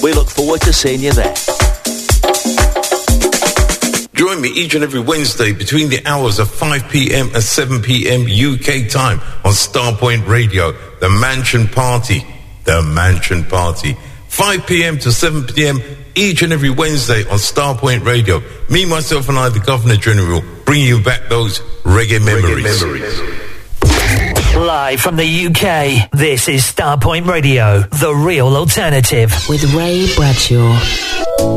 We look forward to seeing you there. Join me each and every Wednesday between the hours of 5 p.m. and 7 p.m. UK time on Starpoint Radio, The Mansion Party. The Mansion Party. 5 p.m. to 7 p.m. each and every Wednesday on Starpoint Radio. Me, myself, and I, the Governor General, bring you back those reggae memories. Live from the UK, this is Starpoint Radio, the real alternative. With Ray Bradshaw.